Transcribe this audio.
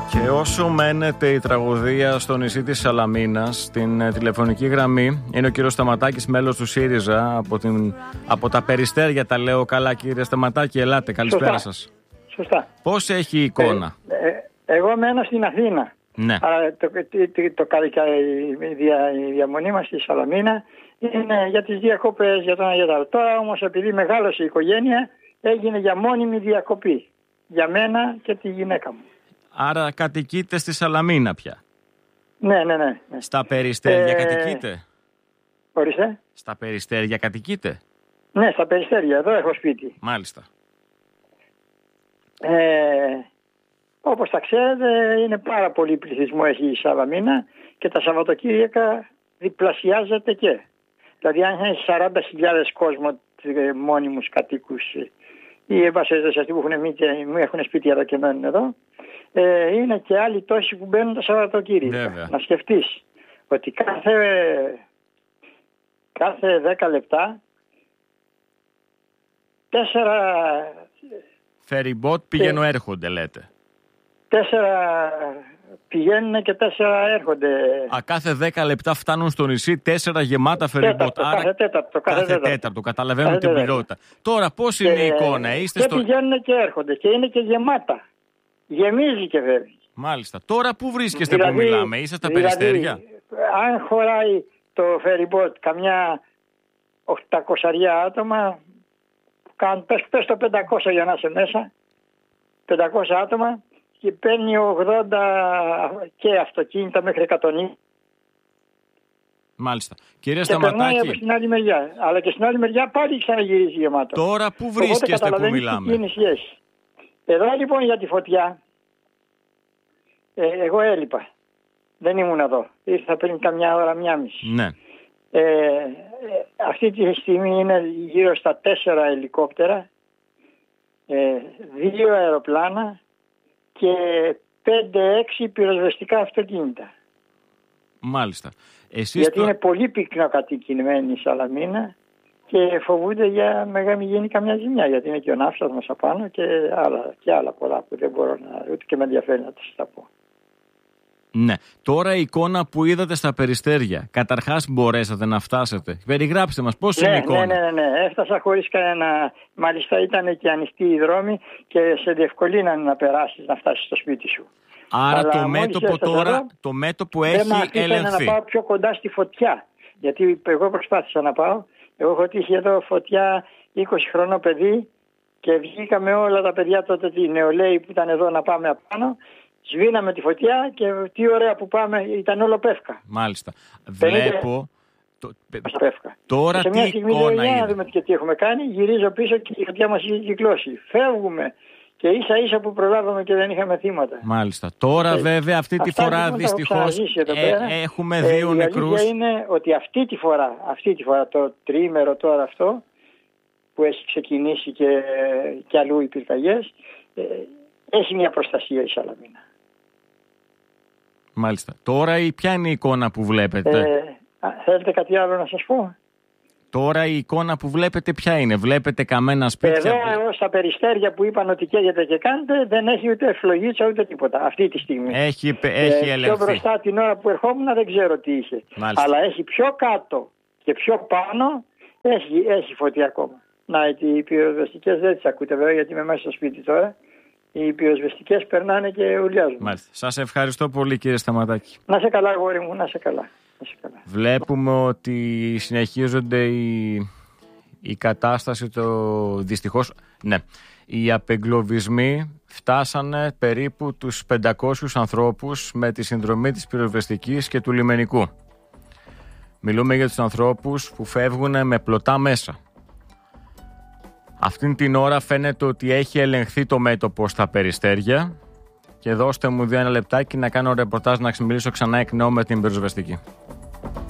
Και όσο μένεται η τραγωδία στο νησί της Σαλαμίνας, στην τηλεφωνική γραμμή είναι ο κύριος Σταματάκης, μέλος του ΣΥΡΙΖΑ από τα Περιστέρια. Τα λέω καλά, κύριε Σταματάκη? Ελάτε, καλησπέρα σας. Σωστά. Πώς έχει η εικόνα? Εγώ μένω στην Αθήνα. Ναι. Αλλά η διαμονή μας στη Σαλαμίνα είναι για τις διακοπές, για τον Αγιατάρο. Τώρα όμως, επειδή μεγάλωσε η οικογένεια, έγινε για μόνιμη διακοπή. Για μένα και τη γυναίκα μου. Άρα κατοικείτε στη Σαλαμίνα πια? Ναι. Στα Περιστέρια κατοικείτε? Ορίστε. Στα Περιστέρια κατοικείτε? Ναι, στα Περιστέρια. Εδώ έχω σπίτι. Μάλιστα. Όπως τα ξέρετε, είναι πάρα πολύ πληθυσμό έχει η Σαλαμίνα και τα Σαββατοκύριακα διπλασιάζεται και. Δηλαδή, αν έχει 40.000 κόσμο μόνιμους κατοίκους ή εμπασχετές αυτοί που έχουν σπίτι εδώ και μένουν εδώ, είναι και άλλοι τόσοι που μπαίνουν τα Σαββατοκύριακα. Βέβαια. Να σκεφτείς ότι κάθε 10 λεπτά 4 Φεριμπότ πηγαίνουν έρχονται, λέτε? 4 πηγαίνουν και 4 έρχονται. Κάθε 10 λεπτά φτάνουν στο νησί 4 γεμάτα φεριμπότ. Κάθε τέταρτο. Καταλαβαίνω την πληρότητα. Τώρα πώς είναι η εικόνα? Πηγαίνουν και έρχονται και είναι και γεμάτα. Γεμίζει και βέβαια. Μάλιστα. Τώρα πού βρίσκεστε που μιλάμε? Είστε στα Περιστέρια? Αν χωράει το φεριμπότ καμιά 800 άτομα, πες το 500 για να είσαι μέσα, 500 άτομα, και παίρνει 80 και αυτοκίνητα μέχρι 120. Μάλιστα. Κύριε και Σταματάκη, περνάει από την άλλη μεριά. Αλλά και στην άλλη μεριά πάλι ξαναγυρίζει γεμάτο. Τώρα πού βρίσκεστε που μιλάμε? Εδώ λοιπόν για τη φωτιά, εγώ έλειπα. Δεν ήμουν εδώ. Ήρθα πριν καμιά ώρα, μία μισή. Ναι. Αυτή τη στιγμή είναι γύρω στα 4 ελικόπτερα, 2 αεροπλάνα και 5-6 πυροσβεστικά αυτοκίνητα. Μάλιστα. Γιατί είναι πολύ πυκνοκατοικημένη η Σαλαμίνα και φοβούνται για μην γίνει καμιά ζημιά, γιατί είναι και ο ναύσταθμος απάνω και άλλα πολλά που δεν μπορώ ούτε και με ενδιαφέρει να τις τα πω. Ναι. Τώρα η εικόνα που είδατε στα Περιστέρια, καταρχάς μπορέσατε να φτάσετε? Περιγράψτε μας πώς είναι η εικόνα. Ναι. Έφτασα χωρίς κανένα. Μάλιστα ήταν και ανοιχτοί οι δρόμοι και σε διευκολύνανε να περάσεις, να φτάσεις στο σπίτι σου. Άρα το μέτωπο τώρα, το μέτωπο έχει ελεγχθεί. Να πάω πιο κοντά στη φωτιά. Γιατί εγώ προσπάθησα να πάω. Εγώ έχω τύχει εδώ φωτιά 20 χρονών παιδί και βγήκαμε όλα τα παιδιά τότε, οι νεολαίοι που ήταν εδώ, να πάμε απάνω. Σβήναμε τη φωτιά και τι ωραία που πάμε, ήταν όλο πεύκα. Μάλιστα. Βλέπω. Τώρα σε τι μια στιγμή εικόνα λέω, είναι? να δούμε και τι έχουμε κάνει. Γυρίζω πίσω και η φωτιά μας είχε κυκλώσει. Φεύγουμε και ίσα που προλάβαμε και δεν είχαμε θύματα. Μάλιστα. Τώρα βέβαια αυτή τη φορά δυστυχώς έχουμε 2 νεκρούς. Η είναι ότι αυτή τη φορά το τριήμερο τώρα αυτό που έχει ξεκινήσει και αλλού οι πυρκαγιές, έχει μια προστασία η Σαλαμίνα. Μάλιστα. Τώρα ποια είναι η εικόνα που βλέπετε? Θέλετε κάτι άλλο να σας πω? Τώρα η εικόνα που βλέπετε ποια είναι? Βλέπετε καμένα σπίτια? Εδώ στα Περιστέρια που είπαν ότι καίγεται και κάνετε, δεν έχει ούτε φλογίτσα ούτε τίποτα αυτή τη στιγμή. Έχει ελεγχθεί. Πιο μπροστά την ώρα που ερχόμουν δεν ξέρω τι είχε. Μάλιστα. Αλλά έχει πιο κάτω και πιο πάνω έχει φωτιά ακόμα. Να, οι πυροσβεστικές δεν τις ακούτε βέβαια, γιατί είμαι μέσα στο σπίτι τώρα. Οι πυροσβεστικές περνάνε και ουλιάζουν. Μάλιστα. Σας ευχαριστώ πολύ, κύριε Σταματάκη. Να σε καλά, αγόρι μου, να σε καλά. Βλέπουμε ότι συνεχίζονται η κατάσταση, δυστυχώς, ναι. Οι απεγκλωβισμοί φτάσανε περίπου τους 500 ανθρώπους με τη συνδρομή της πυροσβεστικής και του λιμενικού. Μιλούμε για τους ανθρώπους που φεύγουν με πλωτά μέσα. Αυτήν την ώρα φαίνεται ότι έχει ελεγχθεί το μέτωπο στα Περιστέρια και δώστε μου 2 λεπτάκι να κάνω ρεπορτάζ, να μιλήσω ξανά εκ νέου με την πυροσβεστική.